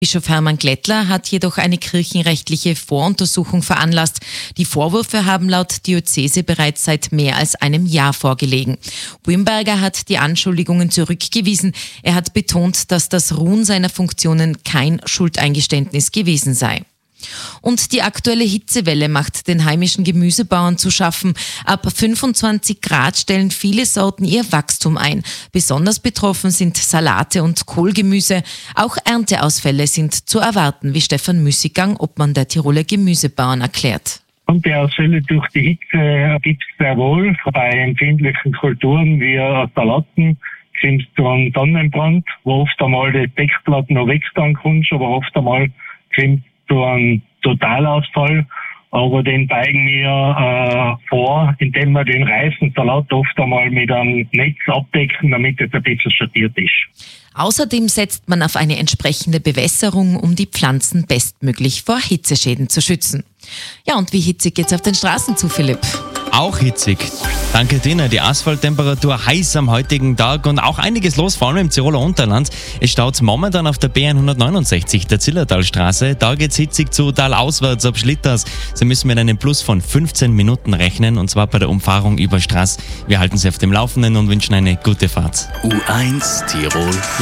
Bischof Hermann Glättler hat jedoch eine kirchenrechtliche Voruntersuchung veranlasst. Die Vorwürfe haben laut Diözese bereits seit mehr als einem Jahr vorgelegen. Wimberger hat die Anschuldigungen zurückgewiesen. Er hat betont, dass das Ruhen seiner Funktionen kein Schuldeingeständnis gewesen sei. Und die aktuelle Hitzewelle macht den heimischen Gemüsebauern zu schaffen. Ab 25 Grad stellen viele Sorten ihr Wachstum ein. Besonders betroffen sind Salate und Kohlgemüse. Auch Ernteausfälle sind zu erwarten, wie Stefan Müßiggang, Obmann der Tiroler Gemüsebauern, erklärt. Ernteausfälle durch die Hitze gibt es sehr wohl. Bei empfindlichen Kulturen wie Salaten kommt es zu einem Sonnenbrand, wo oft einmal das Deckblatt noch wächst an Kunst, aber oft einmal kommt zu einem Totalausfall, aber den beigen wir vor, indem wir den reifen Salat oft einmal mit einem Netz abdecken, damit es ein bisschen schattiert ist. Außerdem setzt man auf eine entsprechende Bewässerung, um die Pflanzen bestmöglich vor Hitzeschäden zu schützen. Ja, und wie hitzig geht's auf den Straßen zu, Philipp? Auch hitzig. Danke Tina, die Asphalttemperatur heiß am heutigen Tag und auch einiges los, vor allem im Tiroler Unterland. Es staut momentan auf der B169, der Zillertalstraße. Da geht's hitzig zu talauswärts ab Schlitters. Sie müssen mit einem Plus von 15 Minuten rechnen, und zwar bei der Umfahrung über Straß. Wir halten Sie auf dem Laufenden und wünschen eine gute Fahrt. U1 Tirol